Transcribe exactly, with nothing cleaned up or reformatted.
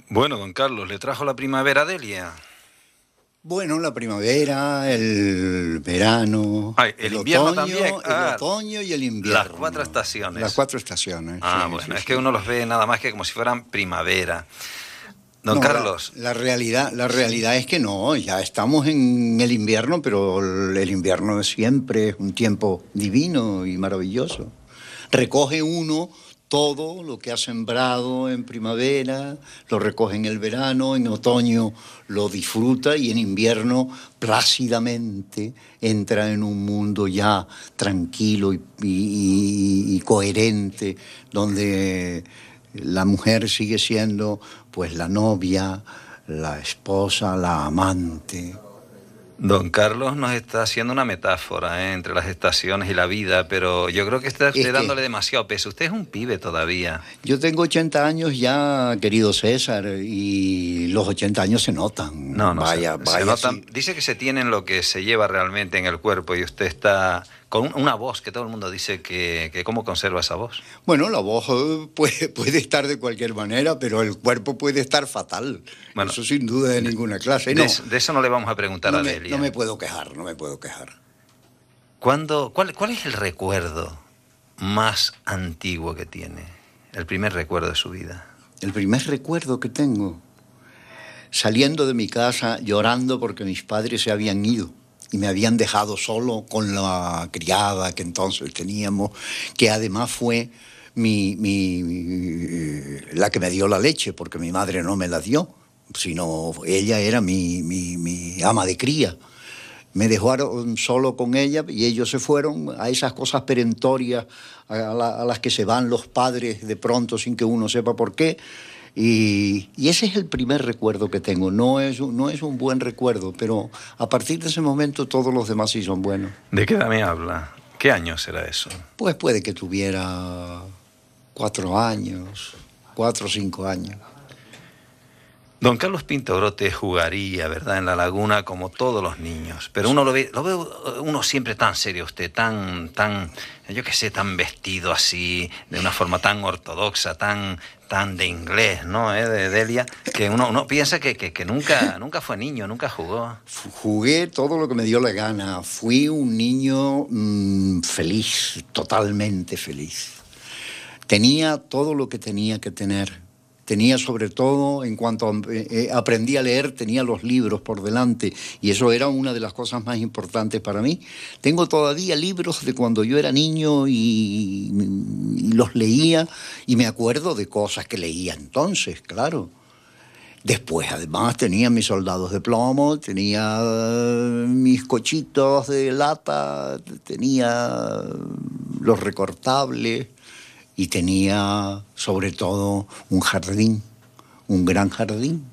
Bueno, don Carlos, ¿le trajo la primavera a Delia? Bueno, la primavera, el verano, Ay, ¿el el invierno también? otoño, el Ah, otoño y el las cuatro invierno. Las estaciones. cuatro estaciones, sí, Ah, bueno, sí, es que sí. uno los ve nada más que como si fueran primavera. Don No, la, Carlos, la realidad, la sí. realidad es que no, ya estamos en el invierno, pero el, el invierno siempre es un tiempo divino y maravilloso. Recoge uno todo lo que ha sembrado en primavera, lo recoge en el verano, en otoño lo disfruta y en invierno plácidamente entra en un mundo ya tranquilo y, y- y coherente, donde la mujer sigue siendo pues la novia, la esposa, la amante. Don Carlos nos está haciendo una metáfora, ¿eh?, entre las estaciones y la vida, pero yo creo que está Es usted dándole que demasiado peso. Usted es un pibe todavía. yo tengo ochenta años ya, querido César, y los ochenta años se No, notan. no, se, Vaya, se vaya, nota. sí. Dice que se tiene en lo que se lleva realmente en el cuerpo y usted está con un- una voz que todo el mundo dice que, que cómo conserva esa voz. Bueno, la voz eh, puede, puede estar de cualquier manera, pero el cuerpo puede estar fatal. Bueno, Eso sin duda de de, ninguna clase. de No, eso, de eso no le vamos a preguntar no a me, no me Delia. puedo quejar, no me puedo quejar. ¿Cuándo, cuál, ¿Cuál es el recuerdo más antiguo que tiene? El primer recuerdo de su vida. El primer recuerdo que tengo, saliendo de mi casa llorando porque mis padres se habían ido y me habían dejado solo con la criada que entonces teníamos, que además fue mi, mi, mi- la que me dio la leche, porque mi madre no me la dio, sino ella era mi, mi, mi ama de cría. Me dejaron solo con ella y ellos se fueron a esas cosas perentorias a, la, a las que se van los padres de pronto sin que uno sepa por qué. Y, y ese es el primer recuerdo que tengo. No es, no es un buen recuerdo, pero a partir de ese momento todos los demás sí son buenos. ¿De qué edad me habla? ¿Qué año será eso? Pues puede que tuviera cuatro años, cuatro o cinco años. Don Carlos Pinto Grote jugaría, ¿verdad?, en la laguna como todos los niños, pero uno lo ve, lo ve uno siempre tan serio, usted, tan, tan, yo qué sé, tan vestido así, de una forma tan ortodoxa, tan, tan de inglés, ¿no?, ¿Eh? De Delia, que uno, uno piensa que, que, que nunca, nunca fue niño, nunca jugó. Jugué todo lo que me dio la gana. Fui un niño mmm, feliz, totalmente feliz. Tenía todo lo que tenía que tener. Tenía sobre todo, en cuanto eh, aprendí a leer, tenía los libros por delante y eso era una de las cosas más importantes para mí. Tengo todavía libros de cuando yo era niño y, y los leía y me acuerdo de cosas que leía entonces, claro. Después, además, tenía mis soldados de plomo, tenía uh, mis cochitos de lata, tenía los recortables y tenía, sobre todo, un jardín, un gran jardín.